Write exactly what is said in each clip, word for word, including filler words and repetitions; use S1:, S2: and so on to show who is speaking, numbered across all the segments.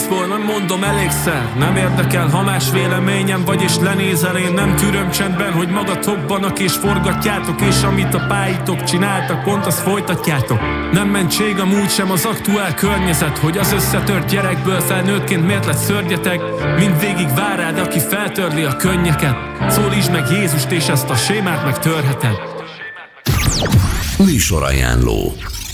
S1: volna, mondom elégszer. Nem érdekel, ha más véleményem vagy és lenézel. Én nem tűröm csendben, hogy magatokbanak és forgatjátok, és amit a pályítok csináltak, pont azt folytatjátok. Nem mentség amúgy sem az aktuál környezet, hogy az összetört gyerekből felnőttként miért lett szörnyeteg. Mindvégig vár rád, aki feltörli a könnyeket. Szólítsd meg Jézust, és ezt a sémát megtörheted.
S2: Műsorajánló.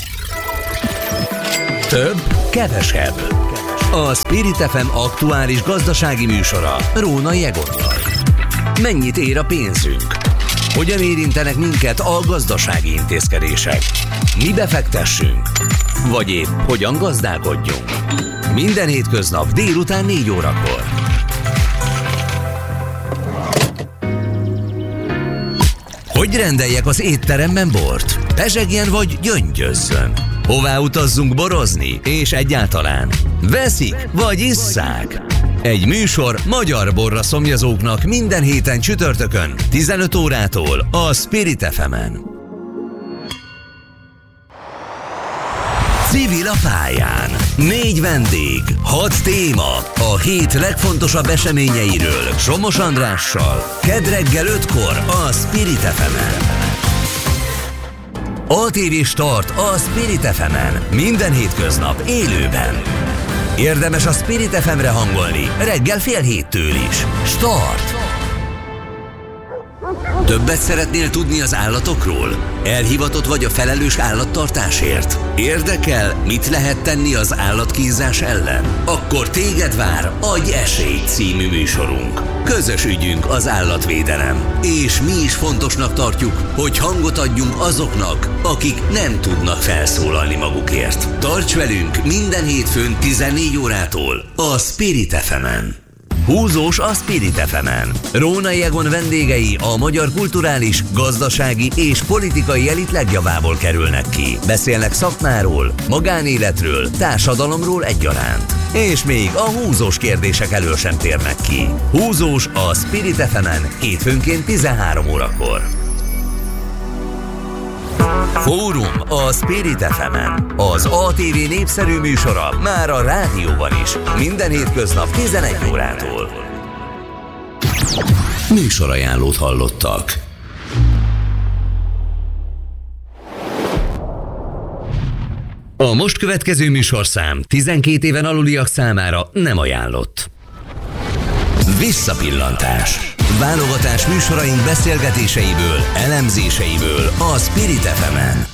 S2: Több, kevesebb. A Spirit ef em aktuális gazdasági műsora Rónai Egonnal. Mennyit ér a pénzünk? Hogyan érintenek minket a gazdasági intézkedések? Mi befektessünk? Vagy épp hogyan gazdálkodjunk? Minden hétköznap délután négy órakor. Hogy rendeljek az étteremben bort? Pezsegjen vagy gyöngyözzön? Hová utazzunk borozni? És egyáltalán veszik vagy isszák? Egy műsor magyar borra szomjazóknak minden héten csütörtökön tizenöt órától a Spirit ef emen. Civil a pályán. Négy vendég, hat téma, a hét legfontosabb eseményeiről Somos Andrással. Kedd reggel ötkor a Spirit ef emen. á té vé Start a Spirit ef emen. Minden hétköznap élőben. Érdemes a Spirit ef emre hangolni reggel fél héttől is. Start! Többet szeretnél tudni az állatokról? Elhivatott vagy a felelős állattartásért? Érdekel, mit lehet tenni az állatkínzás ellen? Akkor téged vár Adj esélyt című műsorunk. Közös ügyünk az állatvédelem. És mi is fontosnak tartjuk, hogy hangot adjunk azoknak, akik nem tudnak felszólalni magukért. Tarts velünk minden hétfőn tizennégy órától a Spirit ef emen. Húzós a Spirit ef emen. Rónai Egon vendégei a magyar kulturális, gazdasági és politikai elit legjavából kerülnek ki. Beszélnek szakmáról, magánéletről, társadalomról egyaránt. És még a húzós kérdések elől sem térnek ki. Húzós a Spirit ef emen hétfőnként tizenhárom órakor. Fórum a Spirit ef emen. Az á té vé népszerű műsora már a rádióban is. Minden hétköznap tizenegy órától. Műsorajánlót hallottak. A most következő műsorszám tizenkét éven aluliak számára nem ajánlott. Visszapillantás. Válogatás műsoraink beszélgetéseiből, elemzéseiből a Spirit ef emen.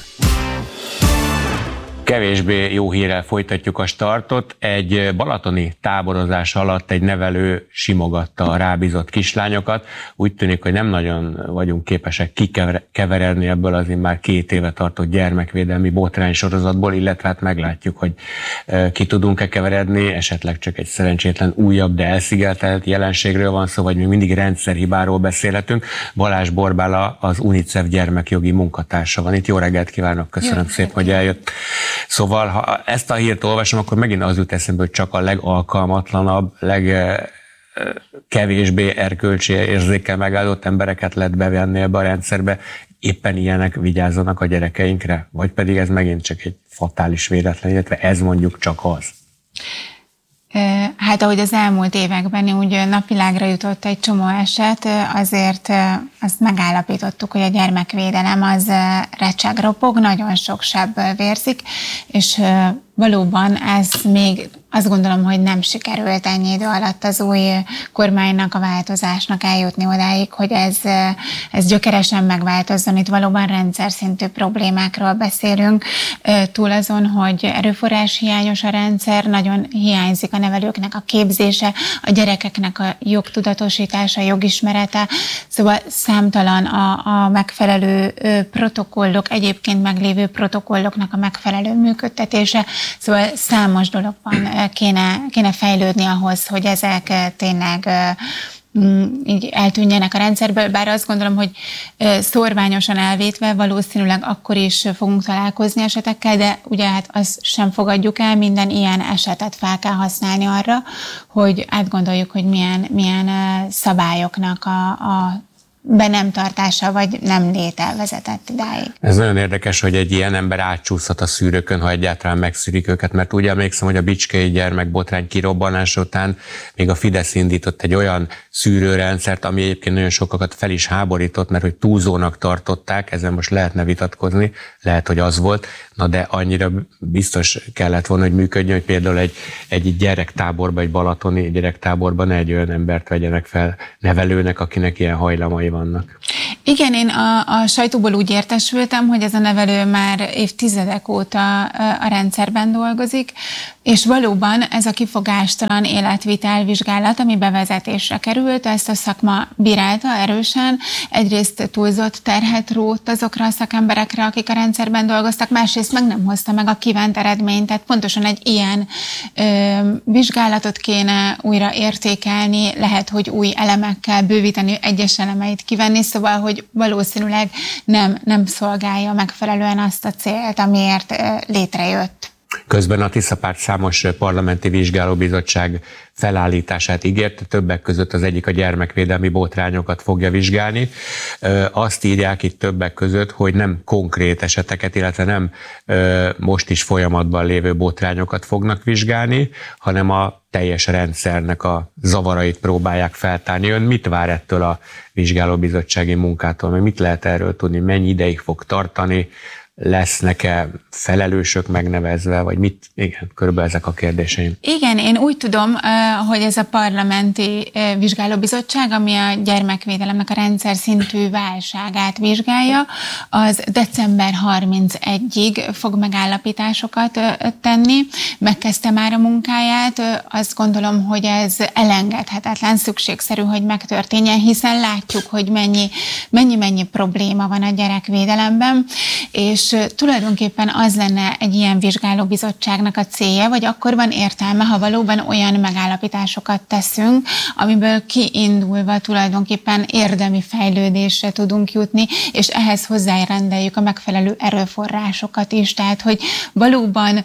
S3: Kevésbé jó hírrel folytatjuk a startot. Egy balatoni táborozás alatt egy nevelő simogatta a rábízott kislányokat. Úgy tűnik, hogy nem nagyon vagyunk képesek kikeveredni ebből az már két éve tartott gyermekvédelmi botrány sorozatból, illetve hát meglátjuk, hogy ki tudunk-e keveredni, esetleg csak egy szerencsétlen újabb, de elszigetelt jelenségről van szó, vagy még mindig rendszerhibáról beszélhetünk. Balázs Borbála, az UNICEF gyermekjogi munkatársa van itt. Jó reggelt kívánok, köszönöm szépen, hogy eljött. Szóval, ha ezt a hírt olvasom, akkor megint az jut eszembe, hogy csak a legalkalmatlanabb, legkevésbé erkölcsi érzékkel megáldott embereket lehet bevenni ebbe a rendszerbe. Éppen ilyenek vigyázzanak a gyerekeinkre? Vagy pedig ez megint csak egy fatális véletlen, illetve ez mondjuk csak az?
S4: Hát ahogy az elmúlt években úgy napvilágra jutott egy csomó eset, azért azt megállapítottuk, hogy a gyermekvédelem az recseg ropog, nagyon sok sebből vérzik, és valóban ez még azt gondolom, hogy nem sikerült ennyi idő alatt az új kormánynak, a változásnak eljutni odáig, hogy ez, ez gyökeresen megváltozzon. Itt valóban rendszer szintű problémákról beszélünk. Túl azon, hogy erőforrás hiányos a rendszer, nagyon hiányzik a nevelőknek a képzése, a gyerekeknek a jogtudatosítása, jogismerete, szóval számtalan a, a megfelelő protokollok, egyébként meglévő protokolloknak a megfelelő működtetése, szóval számos dologban kéne, kéne fejlődni ahhoz, hogy ezek tényleg így eltűnjenek a rendszerből, bár azt gondolom, hogy szorványosan elvétve valószínűleg akkor is fogunk találkozni esetekkel, de ugye hát azt sem fogadjuk el, minden ilyen esetet fel kell használni arra, hogy átgondoljuk, hogy milyen, milyen szabályoknak a, a be nem tartása vagy nem léte vezetett idáig.
S3: Ez nagyon érdekes, hogy egy ilyen ember átcsúszhat a szűrőkön, ha egyáltalán megszűrik őket, mert úgy emlékszem, hogy a bicskei gyermekbotrány kirobbanása után még a Fidesz indított egy olyan szűrőrendszert, ami egyébként nagyon sokakat fel is háborított, mert hogy túlzónak tartották, ezen most lehetne vitatkozni, lehet, hogy az volt, na de annyira biztos kellett volna, hogy működjön, hogy például egy, egy gyerektáborban, egy balatoni gyerektáborban ne egy olyan embert vegyenek fel nevelőnek, akinek ilyen hajlamai vannak.
S4: Igen, én a, a sajtóból úgy értesültem, hogy ez a nevelő már évtizedek óta a rendszerben dolgozik, és valóban ez a kifogástalan életvitel vizsgálat, ami bevezetésre került, ezt a szakma bírálta erősen, egyrészt túlzott terhet rótt azokra a szakemberekre, akik a rendszerben dolgoztak, másrészt meg nem hozta meg a kívánt eredményt, tehát pontosan egy ilyen ö, vizsgálatot kéne újra értékelni, lehet, hogy új elemekkel bővíteni, egyes elemeit kivenni, szóval, hogy valószínűleg nem, nem szolgálja megfelelően azt a célt, amiért ö, létrejött.
S3: Közben a Tiszapárt számos parlamenti vizsgálóbizottság felállítását ígérte, többek között az egyik a gyermekvédelmi botrányokat fogja vizsgálni. Azt írják itt többek között, hogy nem konkrét eseteket, illetve nem most is folyamatban lévő botrányokat fognak vizsgálni, hanem a teljes rendszernek a zavarait próbálják feltárni. Ön mit vár ettől a vizsgálóbizottsági munkától, meg mit lehet erről tudni, mennyi ideig fog tartani, lesznek-e felelősök megnevezve, vagy mit? Igen, körülbelül ezek a kérdéseim.
S4: Igen, én úgy tudom, hogy ez a parlamenti vizsgálóbizottság, ami a gyermekvédelemnek a rendszer szintű válságát vizsgálja, az december harmincegyedikéig fog megállapításokat tenni. Megkezdte már a munkáját, azt gondolom, hogy ez elengedhetetlen, szükségszerű, hogy megtörténjen, hiszen látjuk, hogy mennyi, mennyi-mennyi probléma van a gyerekvédelemben, és tulajdonképpen az lenne egy ilyen vizsgálóbizottságnak a célja, vagy akkor van értelme, ha valóban olyan megállapításokat teszünk, amiből kiindulva tulajdonképpen érdemi fejlődésre tudunk jutni, és ehhez hozzárendeljük a megfelelő erőforrásokat is. Tehát, hogy valóban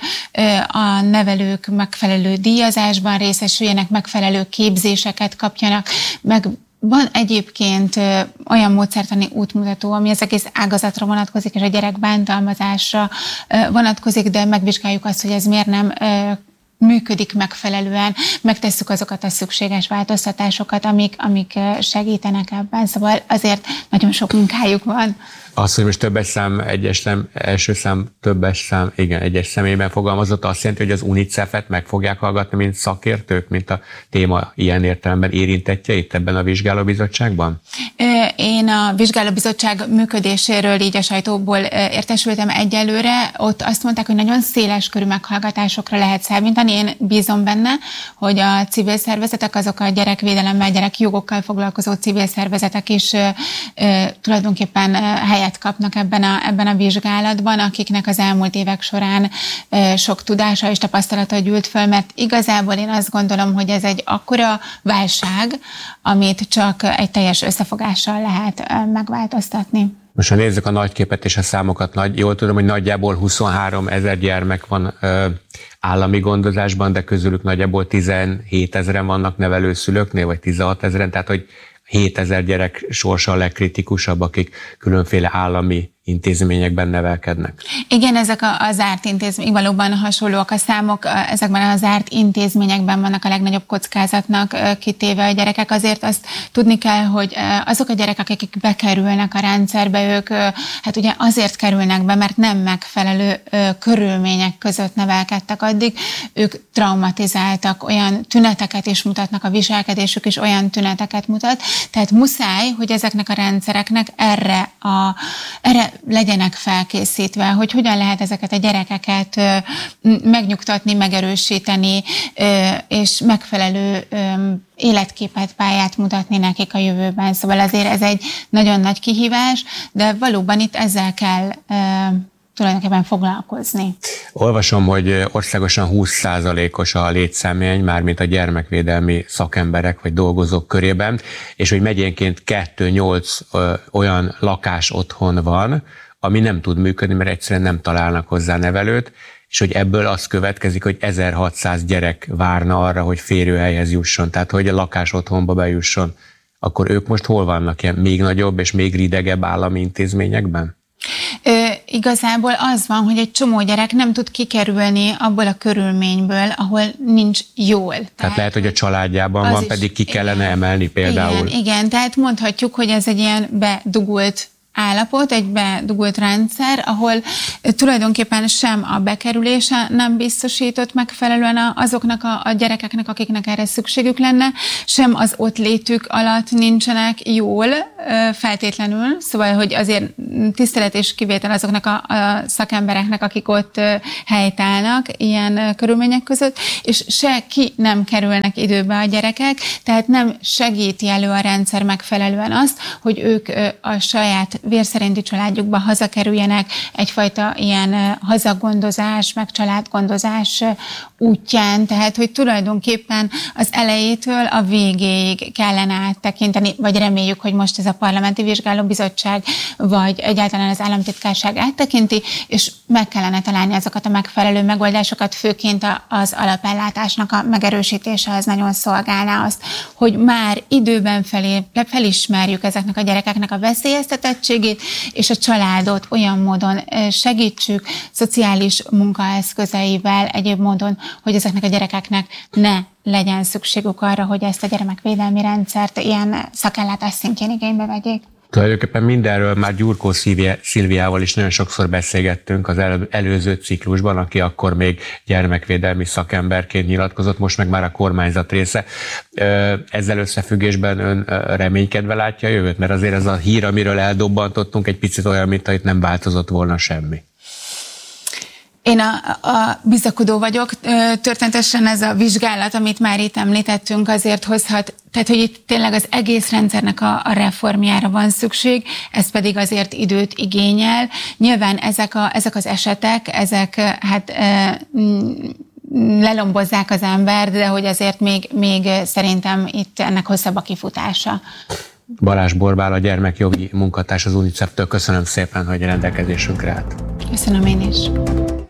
S4: a nevelők megfelelő díjazásban részesüljenek, megfelelő képzéseket kapjanak, meg van egyébként ö, olyan módszertani útmutató, ami az egész ágazatra vonatkozik, és a gyerek bántalmazásra ö, vonatkozik, de megvizsgáljuk azt, hogy ez miért nem ö, működik megfelelően, megtesszük azokat a szükséges változtatásokat, amik, amik segítenek ebben. Szóval azért nagyon sok munkájuk van.
S3: Az, hogy most többes szám, egyes szám, első szám, többes szám, igen, egyes személyben fogalmazott, azt jelenti, hogy az UNICEF-et meg fogják hallgatni, mint szakértők, mint a téma ilyen értelemben érintettje itt ebben a vizsgálóbizottságban?
S4: Én a vizsgálóbizottság működéséről így a sajtóból értesültem egyelőre. Ott azt mondták, hogy nagyon széles körű meghallgatásokra lehet számítani. Én bízom benne, hogy a civil szervezetek, azok a gyerekvédelemmel, gyerekjogokkal foglalkozó civil szervezetek is tulajdonképpen helyet kapnak ebben a, ebben a vizsgálatban, akiknek az elmúlt évek során e, sok tudása és tapasztalata gyűlt föl, mert igazából én azt gondolom, hogy ez egy akkora válság, amit csak egy teljes összefogással lehet e, megváltoztatni.
S3: Most ha nézzük a nagyképet és a számokat, nagy, jól tudom, hogy nagyjából huszonhárom ezer gyermek van ö, állami gondozásban, de közülük nagyjából tizenhét ezeren vannak nevelőszülőknél, vagy tizenhat ezeren, tehát hogy hétezer gyerek sorsa a legkritikusabb, akik különféle állami intézményekben nevelkednek.
S4: Igen, ezek a, a zárt intézmények, valóban hasonlóak a számok, ezekben a zárt intézményekben vannak a legnagyobb kockázatnak kitéve a gyerekek. Azért azt tudni kell, hogy azok a gyerekek, akik bekerülnek a rendszerbe, ők hát ugye azért kerülnek be, mert nem megfelelő körülmények között nevelkedtek addig, ők traumatizáltak, olyan tüneteket is mutatnak, a viselkedésük is olyan tüneteket mutat, tehát muszáj, hogy ezeknek a rendszereknek erre a erre legyenek felkészítve, hogy hogyan lehet ezeket a gyerekeket megnyugtatni, megerősíteni, és megfelelő életképet, pályát mutatni nekik a jövőben. Szóval azért ez egy nagyon nagy kihívás, de valóban itt ezzel kell tulajdonképpen foglalkozni.
S3: Olvasom, hogy országosan húsz százalékos a létszámhiány, mármint a gyermekvédelmi szakemberek vagy dolgozók körében, és hogy megyénként kettő nyolc olyan lakás otthon van, ami nem tud működni, mert egyszerűen nem találnak hozzá nevelőt, és hogy ebből az következik, hogy ezerhatszáz gyerek várna arra, hogy férőhelyhez jusson, tehát hogy a lakás otthonba bejusson. akkor ők most hol vannak? Ilyen még nagyobb és még ridegebb állami intézményekben?
S4: Ö, igazából az van, hogy egy csomó gyerek nem tud kikerülni abból a körülményből, ahol nincs jól. Tehát,
S3: tehát lehet, hogy a családjában van, is, pedig ki kellene igen, emelni például.
S4: Igen, igen, tehát mondhatjuk, hogy ez egy ilyen bedugult állapot, egy bedugult rendszer, ahol tulajdonképpen sem a bekerülése nem biztosított megfelelően azoknak a, a gyerekeknek, akiknek erre szükségük lenne, sem az ott létük alatt nincsenek jól feltétlenül, szóval, hogy azért tisztelet és kivétel azoknak a, a szakembereknek, akik ott helytállnak ilyen körülmények között, és se ki nem kerülnek időbe a gyerekek, tehát nem segíti elő a rendszer megfelelően azt, hogy ők a saját vérszerinti családjukba hazakerüljenek egyfajta ilyen hazagondozás, meg családgondozás útján, tehát hogy tulajdonképpen az elejétől a végéig kellene áttekinteni, vagy reméljük, hogy most ez a Parlamenti Vizsgálóbizottság, vagy egyáltalán az államtitkárság áttekinti, és meg kellene találni azokat a megfelelő megoldásokat, főként az alapellátásnak a megerősítése az nagyon szolgálná azt, hogy már időben felé, felismerjük ezeknek a gyerekeknek a veszélyeztetettségét, és a családot olyan módon segítsük, szociális munkaeszközeivel, egyéb módon, hogy ezeknek a gyerekeknek ne legyen szükségük arra, hogy ezt a gyermekvédelmi rendszert ilyen szakellátás szintjén igénybe vegyék.
S3: Tulajdonképpen mindenről már Gyurkó Szilviával is nagyon sokszor beszélgettünk az el, előző ciklusban, aki akkor még gyermekvédelmi szakemberként nyilatkozott, most meg már a kormányzat része. Ezzel összefüggésben ön reménykedve látja a jövőt? Mert azért ez a hír, amiről eldobbantottunk, egy picit olyan, mint hogy nem változott volna semmi.
S4: Én a, a bizakodó vagyok. Történetesen ez a vizsgálat, amit már itt említettünk, azért hozhat, tehát hogy itt tényleg az egész rendszernek a, a reformjára van szükség, ez pedig azért időt igényel. Nyilván ezek, a, ezek az esetek, ezek hát e, lelombozzák az embert, de hogy azért még, még szerintem itt ennek hosszabb a kifutása.
S3: Balázs Borbála, a gyermekjogi munkatárs az UNICEF-től. Köszönöm szépen, hogy rendelkezésünkre állt.
S4: Köszönöm én is.